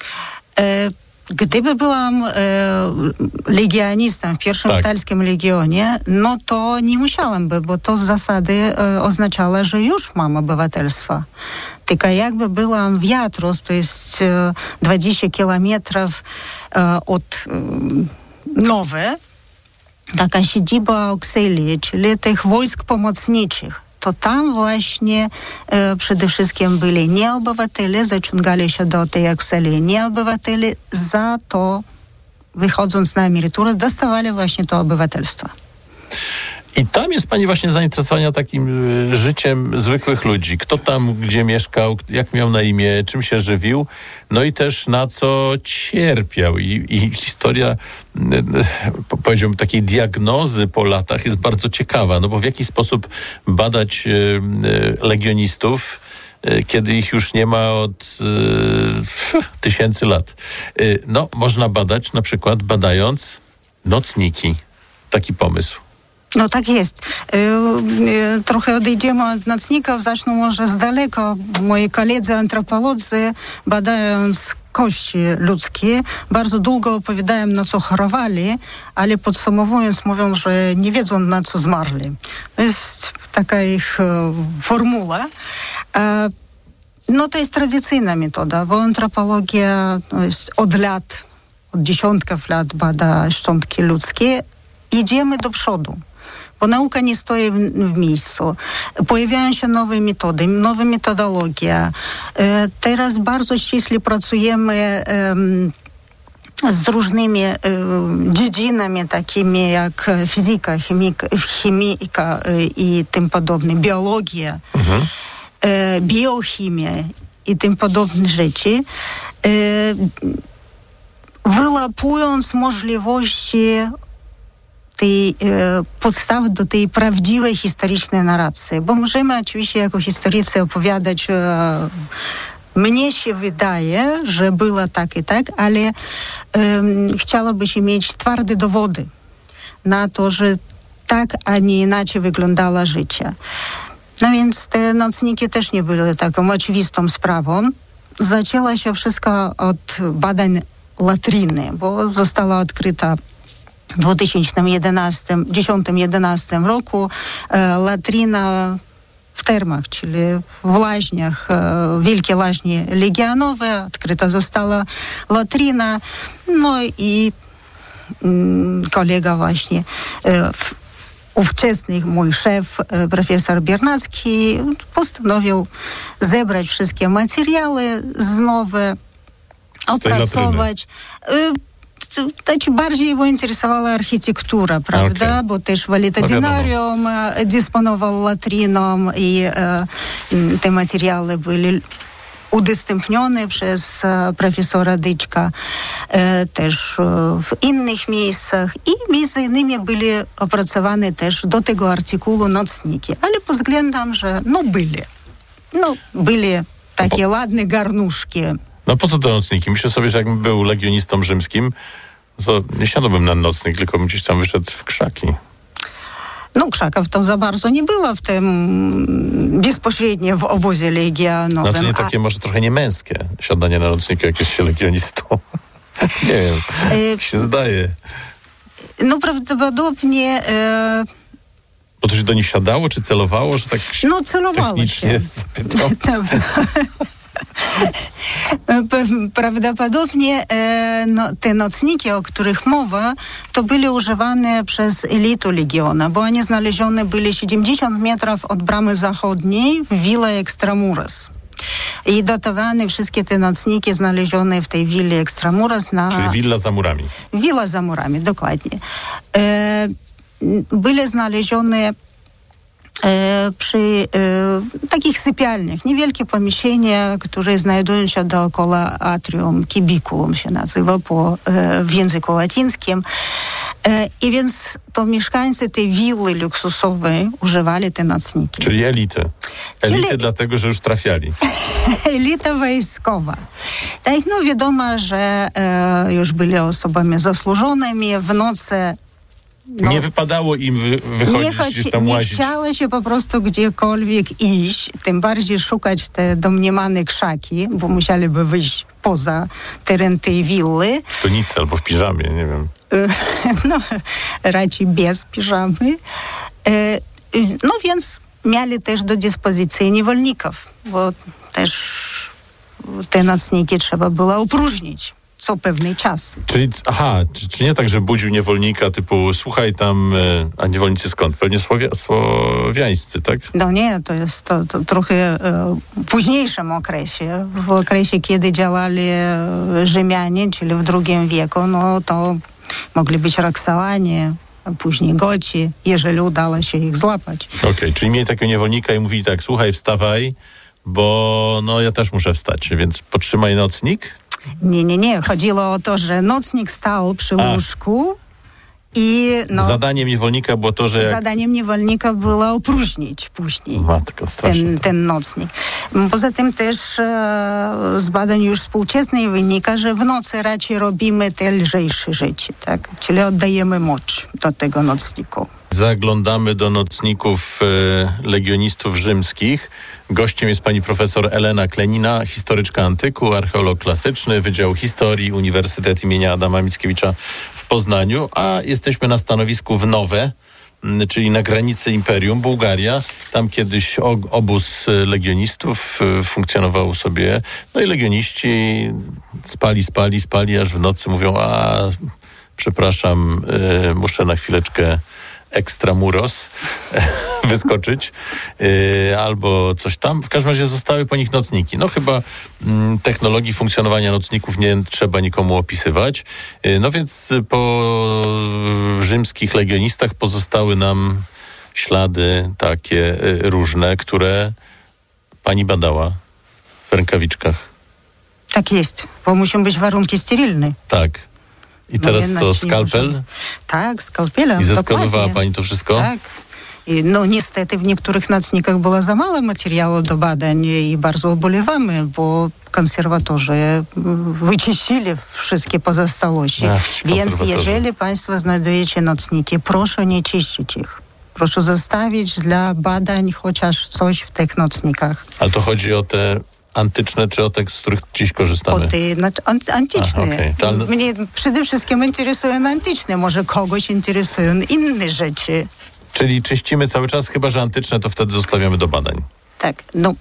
E, Gdyby byłam e, legionistą w pierwszym tak. italskim legionie, no to nie musiałam by, bo to z zasady e, oznaczało, że już mam obywatelstwo. Tylko jakby byłam w Jatros, to jest e, dwadzieścia kilometrów e, od e, Nowe, taka siedziba auxylii, czyli tych wojsk pomocniczych. To tam właśnie e, przede wszystkim byli nieobywatele, zaciągali się do tej auxylii nieobywatele, za to wychodząc na emeryturę dostawali właśnie to obywatelstwo. I tam jest pani właśnie zainteresowana takim y, życiem zwykłych ludzi. Kto tam, gdzie mieszkał, jak miał na imię, czym się żywił, no i też na co cierpiał. I, i historia, y, y, powiedziałbym, takiej diagnozy po latach jest bardzo ciekawa, no bo w jaki sposób badać y, y, legionistów, y, kiedy ich już nie ma od y, tysięcy lat. Y, no, można badać na przykład badając nocniki. Taki pomysł. No tak jest. E, e, trochę odejdziemy od nocników, zacznę może z daleko. Moi koledzy antropolodzy, badając kości ludzkie, bardzo długo opowiadają, na co chorowali, ale podsumowując mówią, że nie wiedzą, na co zmarli. To jest taka ich e, formuła. E, no to jest tradycyjna metoda, bo antropologia no, jest od lat, od dziesiątków lat bada szczątki ludzkie. Idziemy do przodu. bo nauka nie stoi w, w miejscu. Pojawiają się nowe metody, nowe metodologie. Teraz bardzo ściśle pracujemy z różnymi y, dziedzinami, takimi jak fizyka, chemika, chemika y, i tym podobne, biologia, mhm. y, biochemia i tym podobne rzeczy, y, wyłapując możliwości tej y, podstaw do tej prawdziwej historycznej narracji. Bo możemy oczywiście jako historycy opowiadać y, mnie się wydaje, że było tak i tak, ale um, chciałoby się mieć twarde dowody na to, że tak, a nie inaczej wyglądało życie. No więc te nocniki też nie były taką oczywistą sprawą. Zaczęło się wszystko od badań latryny, bo została odkryta w dwa tysiące dziesiątym jedenastym roku e, latryna w termach, czyli w laźniach, wielkie laźnie legionowe, odkryta została latryna, no i mm, kolega właśnie, e, ówczesny mój szef, e, profesor Biernacki, postanowił zebrać wszystkie materiały znowu, opracować. Znaczy, bardziej jego interesowała architektura, prawda? Okay. Bo też Walitadinarium no, dysponował latryną i e, te materiały byli udostępnione przez e, profesora Dyczka e, też e, w innych miejscach i między innymi byli opracowane też do tego artykułu nocniki, ale pod względem, że no byli. No byli takie ładne garnuszki. No po co te nocniki? Myślę sobie, że jakbym był legionistą rzymskim, to nie siadłbym na nocnik, tylko bym gdzieś tam wyszedł w krzaki. No krzaków tam za bardzo nie było w tym bezpośrednio w obozie legionowym. No to nie takie a... może trochę niemęskie siadanie na nocniku, jak jest się legionistą. Nie wiem, jak się zdaje. No prawdopodobnie... E... Bo to się do nich siadało, czy celowało, że tak no, celowało technicznie się. zapytam? Prawdopodobnie e, no, te nocniki, o których mowa, to byli używane przez elitę legiona, bo oni znalezione byli siedemdziesiąt metrów od bramy zachodniej w Villa Extramuros. I datowane wszystkie te nocniki znalezione w tej willi Extramuros na... Czyli willa za murami. Willa za murami, dokładnie. E, byli znalezione E, przy e, takich sypialniach, niewielkie pomieszczenia, które znajdują się dookoła atrium, kibiculum się nazywa po, e, w języku łacińskim. E, I więc to mieszkańcy tej willi luksusowej używali te nocniki. Czyli elity. Elity Czyli... dlatego, że już trafiali. Elita wojskowa. Tak, no wiadomo, że e, już byli osobami zasłużonymi, w nocy No, nie wypadało im wy, wychodzić nie choć, tam nie łazić. chciało się po prostu gdziekolwiek iść, tym bardziej szukać te domniemane krzaki, bo musieliby wyjść poza teren tej willy. W tunicy albo w piżamie, nie wiem. No, raczej bez piżamy. No więc mieli też do dyspozycji niewolników, bo też te nocniki trzeba było opróżnić co pewny czas. Czyli, aha, czy, czy nie tak, że budził niewolnika typu, słuchaj tam, a niewolnicy skąd? Pewnie słowia, słowiańscy, tak? No nie, to jest to, to trochę e, późniejszym okresie. W okresie, kiedy działali Rzymianie, czyli w drugim wieku, no to mogli być Roxolanie, a później Goci, jeżeli udało się ich złapać. Okej, okay, czyli mieli takiego niewolnika i mówili tak, słuchaj, wstawaj, bo no ja też muszę wstać, więc potrzymaj nocnik. Nie, nie, nie. Chodziło o to, że nocnik stał przy A. łóżku i... No, zadaniem niewolnika było to, że... Jak... Zadaniem niewolnika było opróżnić później Matko, ten, ten nocnik. Poza tym też e, z badań już współczesnych wynika, że w nocy raczej robimy te lżejsze rzeczy, tak? Czyli oddajemy moc do tego nocniku. Zaglądamy do nocników e, legionistów rzymskich. Gościem jest pani profesor Elena Klenina, historyczka antyku, archeolog klasyczny, Wydział Historii, Uniwersytet imienia Adama Mickiewicza w Poznaniu, a jesteśmy na stanowisku w Nowe, czyli na granicy Imperium, Bułgaria. Tam kiedyś obóz legionistów funkcjonował sobie. No i legioniści spali, spali, spali, aż w nocy mówią, a przepraszam, muszę na chwileczkę extramuros wyskoczyć yy, albo coś tam. W każdym razie zostały po nich nocniki. No chyba mm, technologii funkcjonowania nocników nie trzeba nikomu opisywać. Yy, no więc po rzymskich legionistach pozostały nam ślady takie yy, różne, które pani badała w rękawiczkach. Tak jest, bo muszą być warunki sterylne. Tak. I teraz no, co, skalpel? Tak, skalpelem. I zeskalowała pani to wszystko? Tak. I, no niestety w niektórych nocnikach było za mało materiału do badań i bardzo ubolewamy, bo konserwatorzy wyczyścili wszystkie pozostałości. Ach, Więc jeżeli państwo znajdujecie nocniki, proszę nie czyścić ich. Proszę zostawić dla badań chociaż coś w tych nocnikach. Ale to chodzi o te antyczne, czy o te, z których dziś korzystamy? O te znaczy, an, antyczne. Ach, okay. to... Mnie przede wszystkim interesują antyczne. Może kogoś interesują inne rzeczy. Czyli czyścimy cały czas, chyba że antyczne, to wtedy zostawiamy do badań. Tak, no.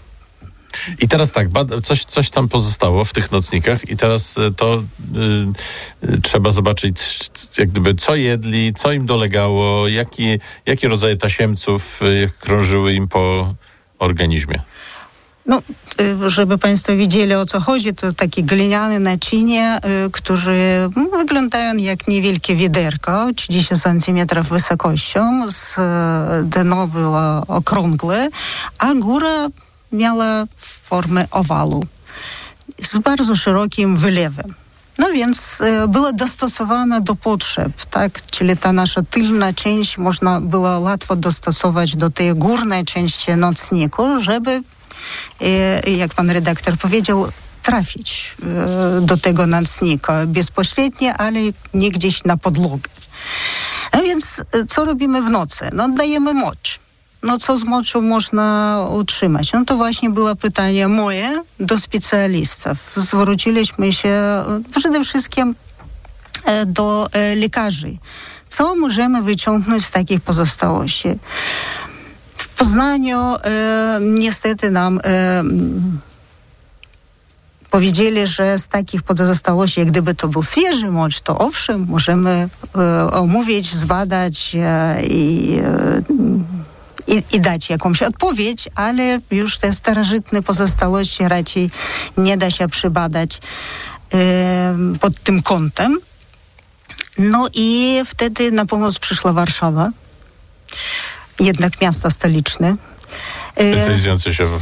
I teraz tak, bada, coś, coś tam pozostało w tych nocnikach i teraz to y, y, trzeba zobaczyć, jak gdyby, co jedli, co im dolegało, jaki, jakie rodzaje tasiemców y, krążyły im po organizmie. No, żeby państwo widzieli, o co chodzi, to takie gliniane naczynia, które wyglądają jak niewielkie wiaderko, trzydzieści centymetrów wysokością, z dno było okrągłe, a góra miała formę owalu z bardzo szerokim wylewem. No więc e, była dostosowana do potrzeb, tak? Czyli ta nasza tylna część można było łatwo dostosować do tej górnej części nocniku, żeby, e, jak pan redaktor powiedział, trafić e, do tego nocnika bezpośrednio, ale nie gdzieś na podłogę. No więc e, co robimy w nocy? No dajemy mocz. No co z moczą można utrzymać? No to właśnie było pytanie moje do specjalistów. Zwróciliśmy się przede wszystkim do lekarzy. Co możemy wyciągnąć z takich pozostałości? W Poznaniu e, niestety nam e, powiedzieli, że z takich pozostałości, jak gdyby to był świeży mocz, to owszem, możemy e, omówić, zbadać e, i e, I, i dać jakąś odpowiedź, ale już te starożytne pozostałości raczej nie da się przybadać e, pod tym kątem. No i wtedy na pomoc przyszła Warszawa, jednak miasto stoliczne. Specjalizujące się w...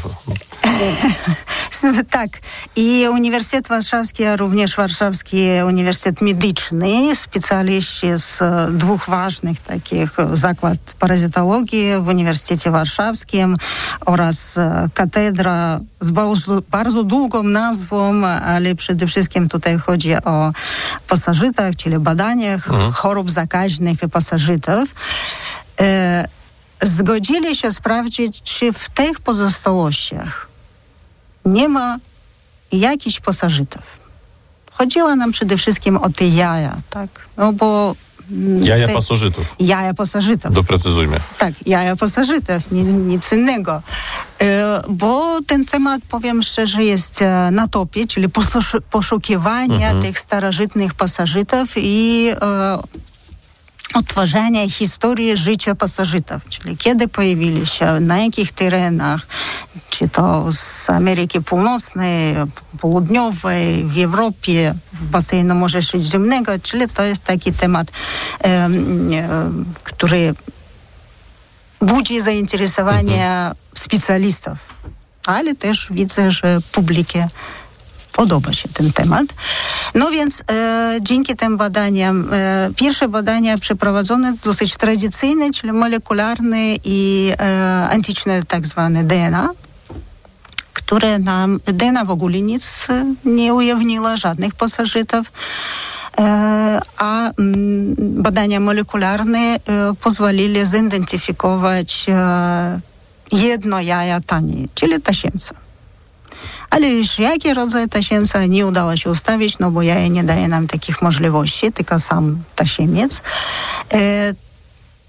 Tak. I Uniwersytet Warszawski, a również Warszawski Uniwersytet Medyczny, specjaliści z dwóch ważnych takich zakład parazytologii w Uniwersytecie Warszawskim oraz katedra z bardzo, bardzo długą nazwą, ale przede wszystkim tutaj chodzi o pasożytach, czyli badaniach mhm. chorób zakaźnych i pasożytów. E, zgodzili się sprawdzić, czy w tych pozostałościach nie ma jakichś pasożytów. Chodziło nam przede wszystkim o te jaja, tak? No bo... Jaja te, pasożytów. Jaja pasożytów. Doprecyzujmy. Tak, jaja pasożytów, ni, nic innego. E, bo ten temat, powiem szczerze, jest e, na topie, czyli poszukiwania mhm. tych starożytnych pasożytów i e, odtwarzania historii życia pasożytów, czyli kiedy pojawili się, na jakich terenach, czy to z Ameryki Północnej, Południowej, w Europie, w basenu Morza Śródziemnego, czyli to jest taki temat, e, e, który budzi zainteresowanie mhm. specjalistów, ale też widzę, że publikę podoba się ten temat. No więc e, dzięki tym badaniom, e, pierwsze badania przeprowadzone dosyć tradycyjne, czyli molekularne i e, antyczne tak zwane D N A, które nam, D N A w ogóle nic nie ujawniło, żadnych pasożytów, e, a m, badania molekularne e, pozwolili zidentyfikować e, jedno jaja taniej, czyli tasiemca. Ale już jaki rodzaj tasiemca nie udało się ustawić, no bo jaja nie daje nam takich możliwości, tylko sam tasiemiec. E,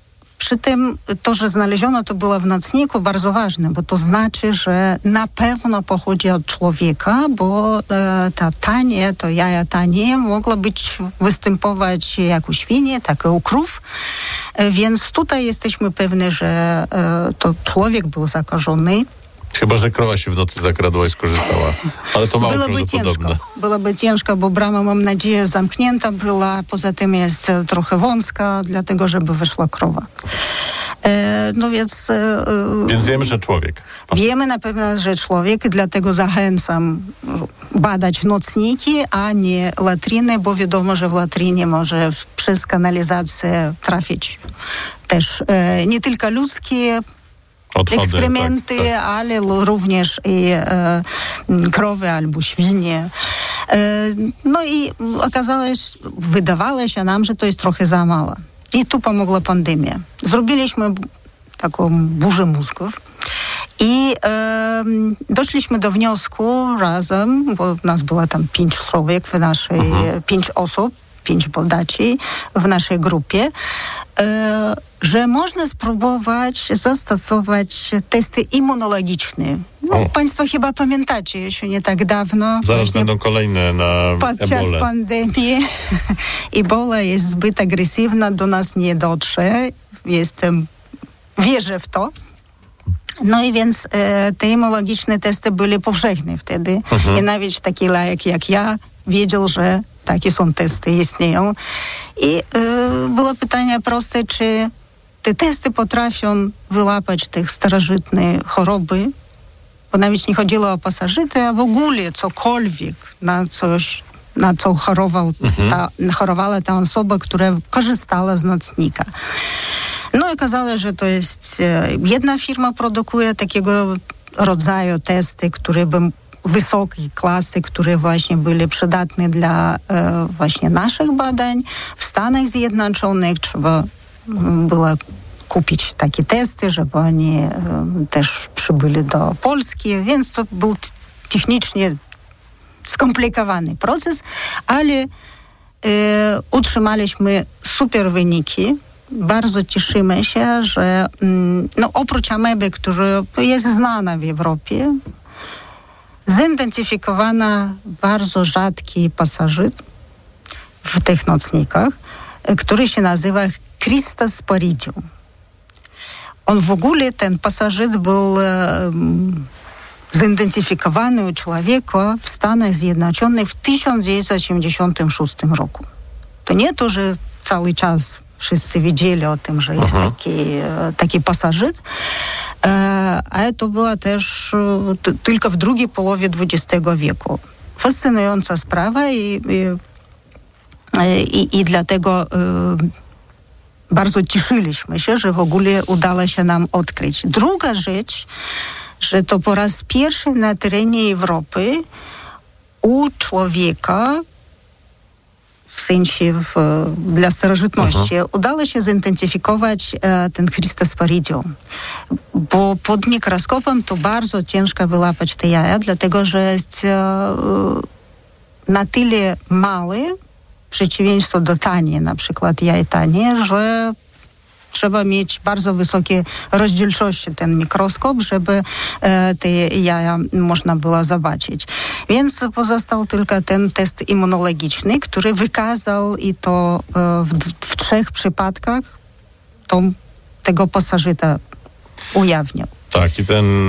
przy tym to, że znaleziono to było w nocniku, bardzo ważne, bo to znaczy, że na pewno pochodzi od człowieka, bo e, ta tanie, to jaja tanie mogło być, występować jak u świni, tak i u krów. E, więc tutaj jesteśmy pewni, że e, to człowiek był zakażony. Chyba że krowa się w nocy zakradła i skorzystała. Ale to mało Byłoby prawdopodobne. ciężko. Byłoby ciężko, bo brama, mam nadzieję, zamknięta była. Poza tym jest trochę wąska, dlatego żeby wyszła krowa. E, no więc... E, więc wiemy, że człowiek. Wiemy na pewno, że człowiek, dlatego zachęcam badać nocniki, a nie latryny, bo wiadomo, że w latrynie może przez kanalizację trafić też e, nie tylko ludzkie Odchody, ekskrementy, tak, tak. ale również i e, krowy albo świnie. E, no i okazało się, wydawało się nam, że to jest trochę za mało. I tu pomogła pandemia. Zrobiliśmy taką burzę mózgów i e, doszliśmy do wniosku razem, bo nas było tam pięć człowiek w naszej, mhm. pięć osób, pięć badaczy w naszej grupie, e, że można spróbować zastosować testy immunologiczne. No, państwo chyba pamiętacie, jeszcze nie tak dawno. Zaraz będą kolejne na podczas ebolę. pandemii Ebola jest zbyt agresywna, do nas nie dotrze. Jestem, wierzę w to. No i więc e, te immunologiczne testy były powszechne wtedy. Mhm. I nawet taki lajek jak ja wiedział, że takie są testy, istnieją. I e, było pytanie proste, czy te testy potrafią wyłapać tych starożytne choroby, bo nawet nie chodziło o pasożyty, a w ogóle cokolwiek, na coś, na co chorował mhm. ta, chorowała ta osoba, która korzystała z nocnika. No i okazało, że to jest jedna firma produkuje takiego rodzaju testy, które by wysokiej klasy, które właśnie były przydatne dla e, właśnie naszych badań. W Stanach Zjednoczonych trzeba było kupić takie testy, żeby oni e, też przybyli do Polski, więc to był t- technicznie skomplikowany proces, ale e, utrzymaliśmy super wyniki. Bardzo cieszymy się, że mm, no, oprócz ameby, która jest znana w Europie, zidentyfikowano bardzo rzadki pasożyt w tych nocnikach, który się nazywa Cristosporidium. On w ogóle, ten pasożyt był um, zidentyfikowany u człowieka w Stanach Zjednoczonych w tysiąc dziewięćset osiemdziesiątym szóstym roku. To nie to, że cały czas wszyscy wiedzieli o tym, że jest taki, taki pasożyt, ale to była też t- tylko w drugiej połowie dwudziestego wieku. Fascynująca sprawa i, i, i, i dlatego y, bardzo cieszyliśmy się, że w ogóle udało się nam odkryć. Druga rzecz, że to po raz pierwszy na terenie Europy u człowieka w sensie w, dla starożytności, uh-huh. udało się zidentyfikować e, ten Cristosporidium. Bo pod mikroskopem to bardzo ciężko wyłapać te jaja, dlatego że jest e, na tyle mały, w przeciwieństwie do tanie, na przykład jaj tanie, że trzeba mieć bardzo wysokie rozdzielczości ten mikroskop, żeby e, te jaja można było zobaczyć. Więc pozostał tylko ten test immunologiczny, który wykazał i to e, w, w trzech przypadkach to, tego pasożyta ujawnił. Tak, i ten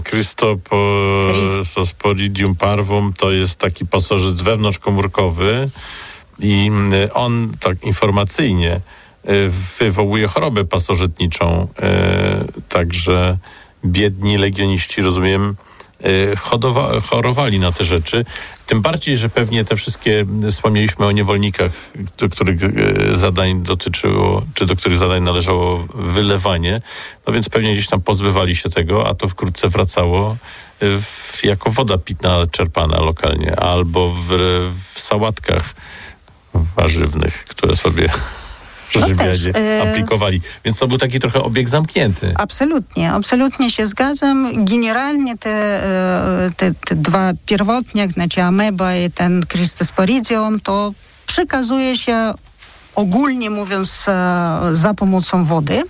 Cristosporidium parvum to jest taki pasożyt wewnątrzkomórkowy i on tak informacyjnie wywołuje chorobę pasożytniczą. E, także biedni legioniści, rozumiem, e, hodowa- chorowali na te rzeczy. Tym bardziej, że pewnie te wszystkie, wspomnieliśmy o niewolnikach, do których e, zadań dotyczyło, czy do których zadań należało wylewanie, no więc pewnie gdzieś tam pozbywali się tego, a to wkrótce wracało w, jako woda pitna czerpana lokalnie, albo w, w sałatkach warzywnych, które sobie No też, e... aplikowali. Więc to był taki trochę obieg zamknięty. Absolutnie, absolutnie się zgadzam. Generalnie te, te, te dwa pierwotnie, znaczy ameba i ten Cristosporidium, to przekazuje się ogólnie mówiąc za pomocą wody.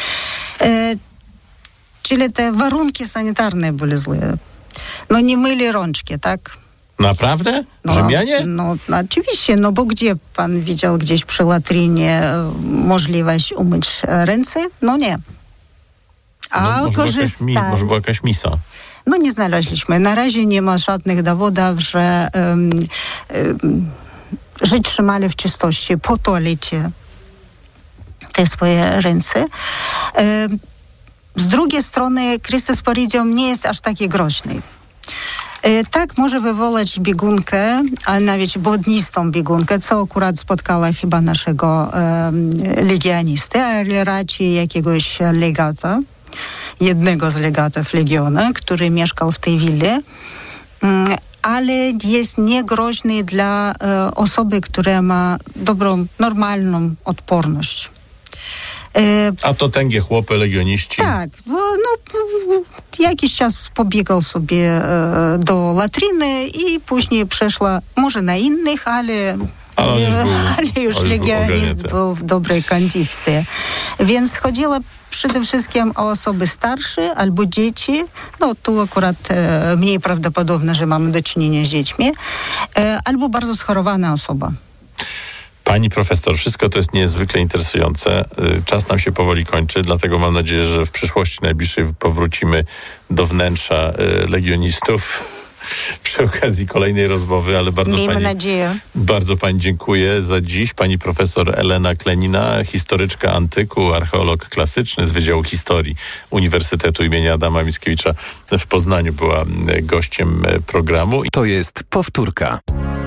Czyli te warunki sanitarne były złe. No nie myli rączki, tak? Naprawdę? No, Rzymianie? No, no oczywiście, no bo gdzie pan widział gdzieś przy latrynie możliwość umyć ręce? No nie. A no, może, korzystali... była jakaś, może była jakaś misa? No nie znaleźliśmy. Na razie nie ma żadnych dowodów, że um, um, że trzymali w czystości po toalecie te swoje ręce. Um, z drugiej strony Crystosporidium nie jest aż taki groźny. Tak może wywołać biegunkę, a nawet błotnistą biegunkę, co akurat spotkała chyba naszego um, legionisty, ale raczej jakiegoś legata, jednego z legatów Legiona, który mieszkał w tej willi, um, ale jest niegroźny dla um, osoby, która ma dobrą, normalną odporność. A to tęgie chłopy, legioniści? Tak, bo no, jakiś czas pobiegał sobie e, do latryny i później przeszła może na innych, ale, ale już, był, ale już legionist był, był w dobrej kondycji. Więc chodziło przede wszystkim o osoby starsze albo dzieci. No tu akurat e, mniej prawdopodobne, że mamy do czynienia z dziećmi. E, albo bardzo schorowana osoba. Pani profesor, wszystko to jest niezwykle interesujące. Czas nam się powoli kończy, dlatego mam nadzieję, że w przyszłości najbliższej powrócimy do wnętrza legionistów przy okazji kolejnej rozmowy, ale bardzo Miejmy pani, nadzieję. Bardzo pani dziękuję za dziś. Pani profesor Elena Klenina, historyczka antyku, archeolog klasyczny z Wydziału Historii Uniwersytetu imienia Adama Mickiewicza w Poznaniu była gościem programu. To jest powtórka.